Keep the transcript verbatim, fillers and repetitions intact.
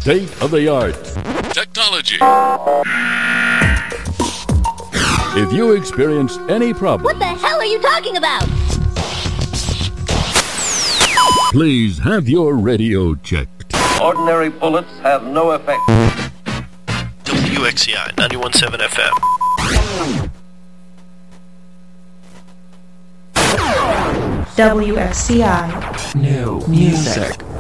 state-of-the-art technology. If you experience any problem... What the hell are you talking about? Please have your radio checked. Ordinary bullets have no effect. W X C I ninety-one point seven F M. W X C I. New music.